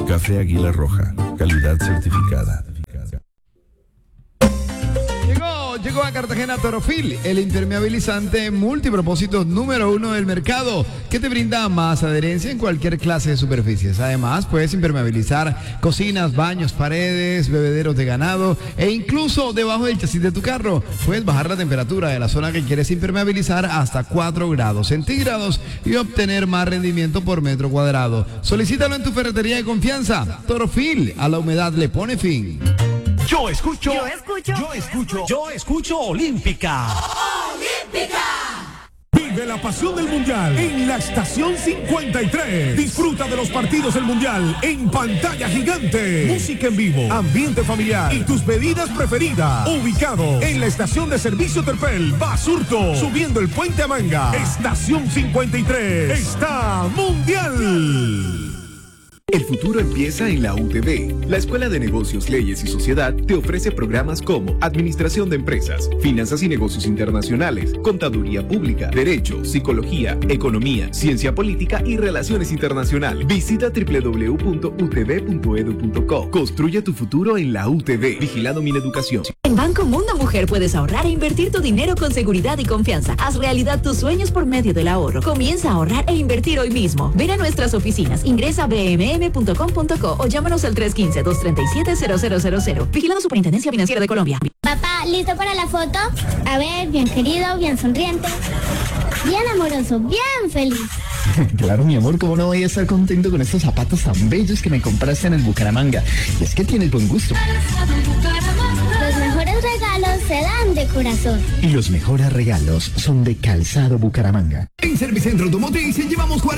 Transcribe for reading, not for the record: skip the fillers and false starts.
Café Águila Roja, calidad certificada. Llegó a Cartagena Torofil, el impermeabilizante multipropósitos número 1 del mercado, que te brinda más adherencia en cualquier clase de superficies. Además, puedes impermeabilizar cocinas, baños, paredes, bebederos de ganado e incluso debajo del chasis de tu carro. Puedes bajar la temperatura de la zona que quieres impermeabilizar hasta 4 grados centígrados y obtener más rendimiento por metro cuadrado. Solicítalo en tu ferretería de confianza. Torofil, a la humedad le pone fin. Yo escucho Olímpica. ¡Olímpica! Vive la pasión del Mundial en la estación 53. Disfruta de los partidos del Mundial en pantalla gigante. Música en vivo, ambiente familiar y tus bebidas preferidas. Ubicado en la estación de servicio Terpel, Basurto, subiendo el puente a Manga. Estación 53. Está Mundial. El futuro empieza en la UTV. La Escuela de Negocios, Leyes y Sociedad te ofrece programas como Administración de Empresas, Finanzas y Negocios Internacionales, Contaduría Pública, Derecho, Psicología, Economía, Ciencia Política y Relaciones Internacionales. Visita www.utv.edu.co. Construye tu futuro en la UTV. Vigilado Mineducación. En Banco Mundo Mujer puedes ahorrar e invertir tu dinero con seguridad y confianza. Haz realidad tus sueños por medio del ahorro. Comienza a ahorrar e invertir hoy mismo. Ven a nuestras oficinas. Ingresa a bmm.com.co o llámanos al 315-237-0000. Vigilando Superintendencia Financiera de Colombia. Papá, ¿listo para la foto? A ver, bien querido, bien sonriente, bien amoroso, bien feliz. Claro, mi amor, ¿cómo no voy a estar contento con estos zapatos tan bellos que me compraste en el Bucaramanga? Y es que tienes buen gusto. Los mejores regalos se dan de corazón. Y los mejores regalos son de Calzado Bucaramanga. En Servicentro Automotriz llevamos 40